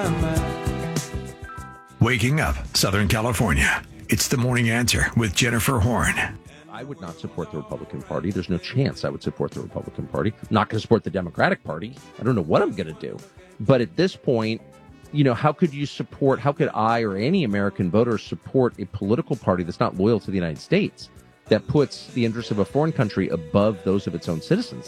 Waking up Southern California. It's the Morning Answer with Jennifer Horn. I would not support the Republican Party. There's no chance I would support the Republican Party. I'm not going to support the Democratic Party. I don't know what I'm going to do. But at this point, how could I or any American voter support a political party that's not loyal to the United States, that puts the interests of a foreign country above those of its own citizens?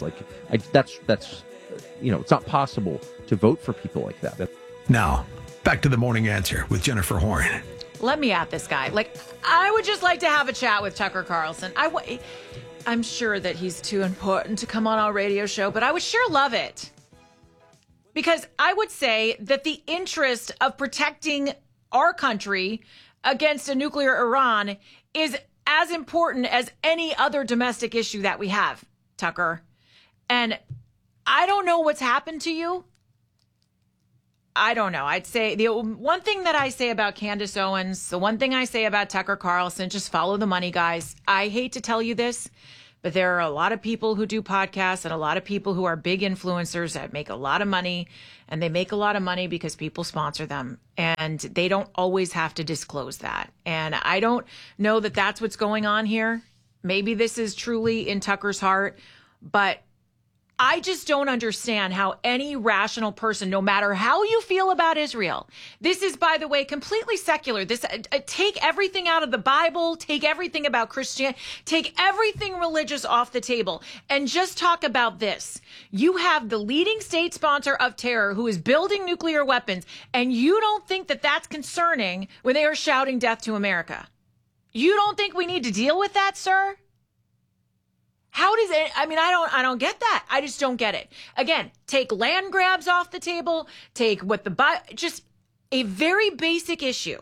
It's not possible to vote for people like that. Now, back to the Morning Answer with Jennifer Horn. Let me at this guy. I would just like to have a chat with Tucker Carlson. I'm sure that he's too important to come on our radio show, but I would sure love it. Because I would say that the interest of protecting our country against a nuclear Iran is as important as any other domestic issue that we have, Tucker. And I don't know what's happened to you. I don't know. I'd say the one thing that I say about Candace Owens, the one thing I say about Tucker Carlson, just follow the money, guys. I hate to tell you this, but there are a lot of people who do podcasts and a lot of people who are big influencers that make a lot of money, and they make a lot of money because people sponsor them, and they don't always have to disclose that. And I don't know that that's what's going on here. Maybe this is truly in Tucker's heart, but I just don't understand how any rational person, no matter how you feel about Israel, this is, by the way, completely secular. This take everything out of the Bible, take everything about Christianity, take everything religious off the table, and just talk about this. You have the leading state sponsor of terror who is building nuclear weapons, and you don't think that that's concerning when they are shouting death to America. You don't think we need to deal with that, sir? How does it? I don't get that. I just don't get it. Again, take land grabs off the table. Take just a very basic issue.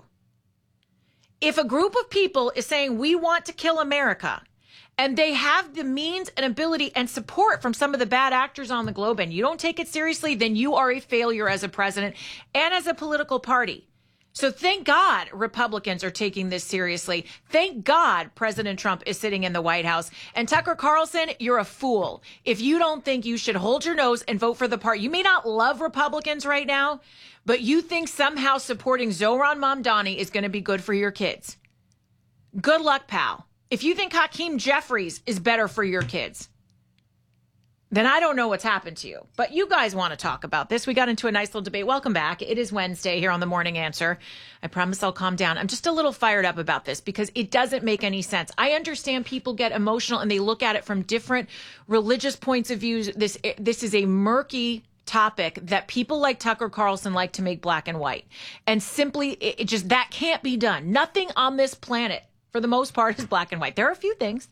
If a group of people is saying we want to kill America, and they have the means and ability and support from some of the bad actors on the globe, and you don't take it seriously, then you are a failure as a president and as a political party. So thank God Republicans are taking this seriously. Thank God President Trump is sitting in the White House. And Tucker Carlson, you're a fool if you don't think you should hold your nose and vote for the party. You may not love Republicans right now, but you think somehow supporting Zohran Mamdani is going to be good for your kids. Good luck, pal. If you think Hakeem Jeffries is better for your kids, then I don't know what's happened to you. But you guys want to talk about this. We got into a nice little debate. Welcome back. It is Wednesday here on The Morning Answer. I promise I'll calm down. I'm just a little fired up about this because it doesn't make any sense. I understand people get emotional and they look at it from different religious points of view. This is a murky topic that people like Tucker Carlson like to make black and white. And simply, it just, that can't be done. Nothing on this planet, for the most part, is black and white. There are a few things,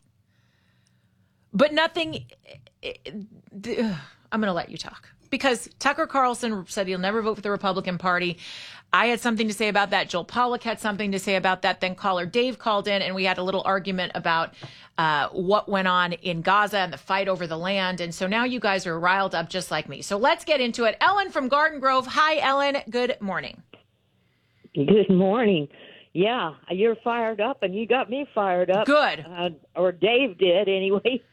but nothing. I'm going to let you talk because Tucker Carlson said he'll never vote for the Republican Party. I had something to say about that. Joel Pollack had something to say about that. Then caller Dave called in and we had a little argument about what went on in Gaza and the fight over the land. And so now you guys are riled up just like me. So let's get into it. Ellen from Garden Grove. Hi, Ellen. Good morning. Good morning. Yeah, you're fired up and you got me fired up. Good. Or Dave did anyway.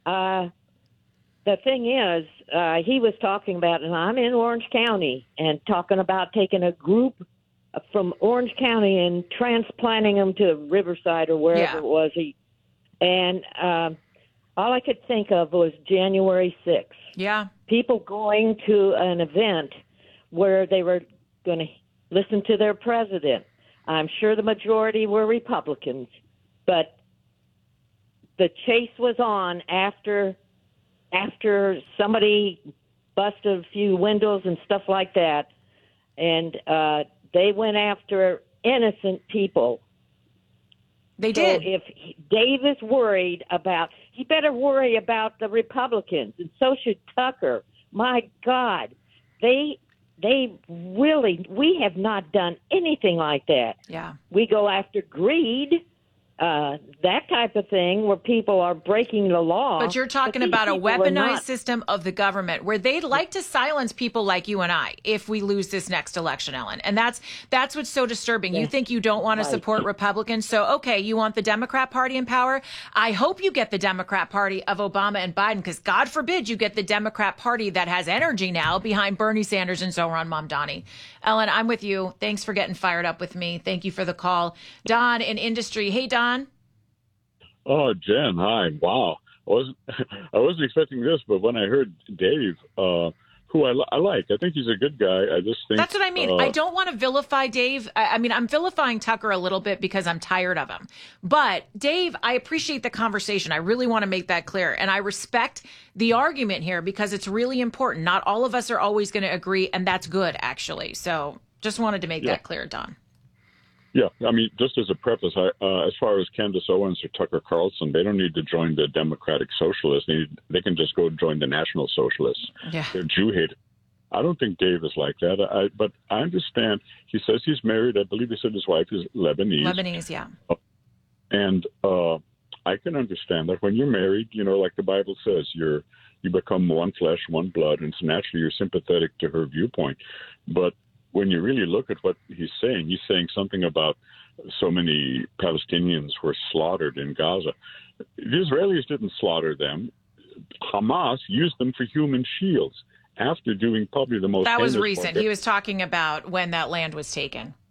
The thing is, he was talking about, and I'm in Orange County, and talking about taking a group from Orange County and transplanting them to Riverside or wherever it was. And all I could think of was January 6th. Yeah. People going to an event where they were going to listen to their president. I'm sure the majority were Republicans, but the chase was on after somebody busted a few windows and stuff like that, and they went after innocent people. They did. So if Dave is worried about, he better worry about the Republicans, and so should Tucker. My God, they really, we have not done anything like that. Yeah. We go after greed. that type of thing where people are breaking the law. But you're talking these about a people are weaponized not. system of the government where they'd like to silence people like you and I if we lose this next election, Ellen. And that's what's so disturbing. You think you don't want to support Republicans. So, okay, you want the Democrat Party in power. I hope you get the Democrat Party of Obama and Biden, because God forbid you get the Democrat Party that has energy now behind Bernie Sanders and Zohran Mamdani. Ellen, I'm with you. Thanks for getting fired up with me. Thank you for the call. Don in industry. Hey, Don. Oh, Jen, hi. Wow. I wasn't expecting this, but when I heard Dave, who I like, I think he's a good guy. I just think... That's what I mean. I don't want to vilify Dave. I mean, I'm vilifying Tucker a little bit because I'm tired of him. But Dave, I appreciate the conversation. I really want to make that clear. And I respect the argument here because it's really important. Not all of us are always going to agree, and that's good, actually. So just wanted to make that clear, Don. Yeah, I mean, just as a preface, as far as Candace Owens or Tucker Carlson, they don't need to join the Democratic Socialists. They can just go join the National Socialists. Yeah. They're Jew haters. I don't think Dave is like that. But I understand. He says he's married. I believe he said his wife is Lebanese. Lebanese, yeah. And I can understand that when you're married, like the Bible says, you become one flesh, one blood, and so naturally you're sympathetic to her viewpoint. But when you really look at what he's saying something about so many Palestinians were slaughtered in Gaza. The Israelis didn't slaughter them. Hamas used them for human shields after doing probably the most... That was recent. He was talking about when that land was taken.